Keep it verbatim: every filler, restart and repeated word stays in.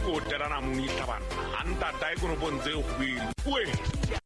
ko dara na mun yi taban an ta dai ko bon zai huil we